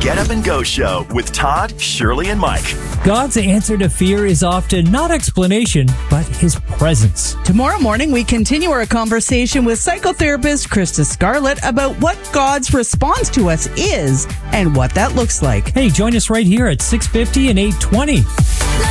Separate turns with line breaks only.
Get Up and Go Show with Todd, Shirley, and Mike.
God's answer to fear is often not explanation, but his presence.
Tomorrow morning, we continue our conversation with psychotherapist Krista Scarlett about what God's response to us is and what that looks like.
Hey, join us right here at 6:50 and 8:20.